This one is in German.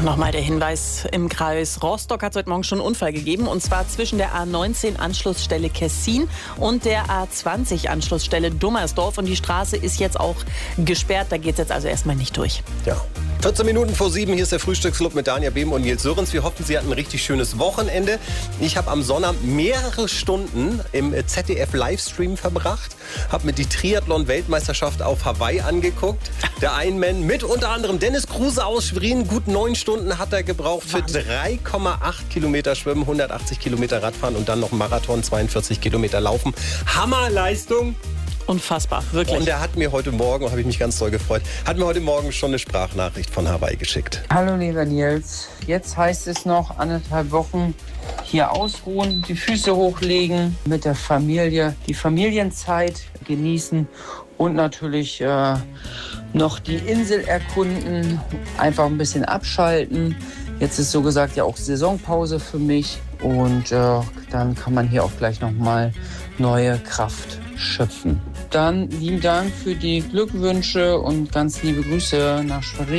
Nochmal der Hinweis, im Kreis Rostock hat es heute Morgen schon einen Unfall gegeben, und zwar zwischen der A19 Anschlussstelle Kessin und der A20 Anschlussstelle Dummersdorf, und die Straße ist jetzt auch gesperrt, da geht es jetzt also erstmal nicht durch. Ja. 14 Minuten vor 7, hier ist der Frühstücksclub mit Dania Behm und Nils Sörens. Wir hoffen, Sie hatten ein richtig schönes Wochenende. Ich habe am Sonnabend mehrere Stunden im ZDF-Livestream verbracht, habe mir die Triathlon-Weltmeisterschaft auf Hawaii angeguckt. Der Ironman mit unter anderem Dennis Kruse aus Schwerin, gut 9 Stunden hat er gebraucht für 3,8 Kilometer Schwimmen, 180 Kilometer Radfahren und dann noch Marathon, 42 Kilometer Laufen. Hammerleistung! Unfassbar, wirklich. Und er hat mir heute Morgen, habe ich mich ganz doll gefreut, hat mir heute Morgen schon eine Sprachnachricht von Hawaii geschickt. Hallo lieber Nils, jetzt heißt es noch 1,5 Wochen hier ausruhen, die Füße hochlegen, mit der Familie die Familienzeit genießen und natürlich noch die Insel erkunden, einfach ein bisschen abschalten. Jetzt ist so gesagt ja auch Saisonpause für mich und dann kann man hier auch gleich nochmal neue Kraft schöpfen. Dann lieben Dank für die Glückwünsche und ganz liebe Grüße nach Schwerin.